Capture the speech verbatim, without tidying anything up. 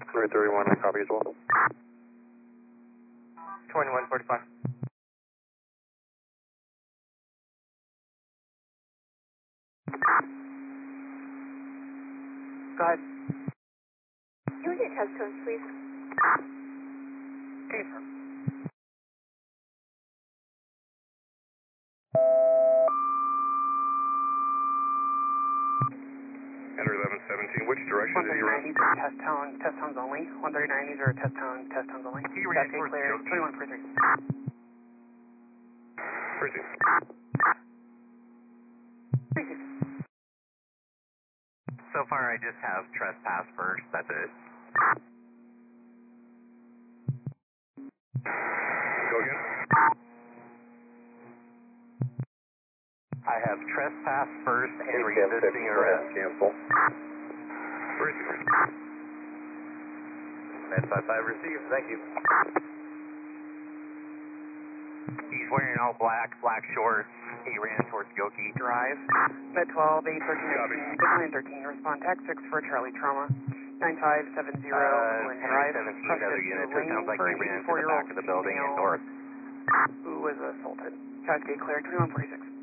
Route thirty-one, I copy as well. twenty-one forty-five. Go ahead. Can we get test tones, please? Okay, sir. Enter eleven seventeen, which direction one did you run? thirty-nine, these are test tone, test tones only. one thirty-nine, these are test tone, test tones only. He ran Cascade towards clear, Yogi. twenty-one forty-three. Proceed. So far, I just have trespass first. That's it. Go again. I have trespass first and resisting arrest. Cancel. Proceed. Med five five received. Thank you. He's wearing all black, black shorts. He ran towards Yoki Drive. Med twelve, eight thirteen Copy. nineteen, nine thirteen, respond tax six for Charlie Trauma. nine five seven zero, Uh, Glen ten Drive. seventeen, Cross other to units. It lane sounds like for he an ran to the eighty-four-year-old back of the building and female north. who was assaulted. Cascade clear, twenty-one forty-six.